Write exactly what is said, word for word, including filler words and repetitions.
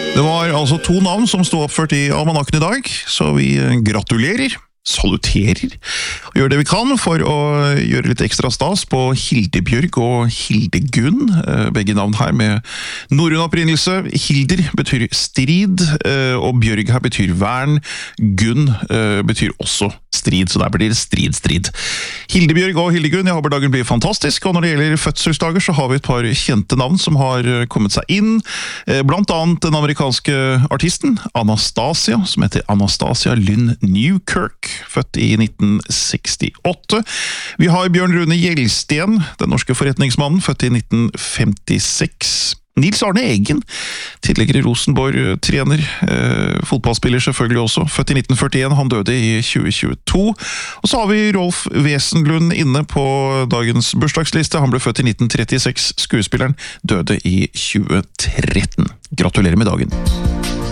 Det var altså to navn som stod oppført i almanakken i dag, så vi gratulerer, saluterer, og gjør det vi kan for å gjøre litt ekstra stas på Hildebjørg og Hildegunn, begge navn her med norrøn opprinnelse. Hilder betyr strid, og Bjørg her betyr vern, Gunn betyr også strid, så der blir det strid, strid. Hildebjørg og Hildegunn, jeg håper dagen blir fantastisk, og når det gjelder fødselsdager så har vi et par kjente navn som har kommet seg inn, blant annet den amerikanske artisten Anastasia, som heter Anastasia Lynn Newkirk, født i nitten sekstiåtte. Vi har Bjørn Rune Gjelsten, den norske forretningsmannen, født i nitten femtiseks. Nils Arne Eggen, tidligere Rosenborg-trener, eh, fotballspiller selvfølgelig også, født i nitten førtien, han døde i tjue tjueto. Og så har vi Rolf Wesenlund inne på dagens bursdagsliste, han ble født i nitten trettiseks, skuespilleren døde i tjue tretten. Gratulerer med dagen!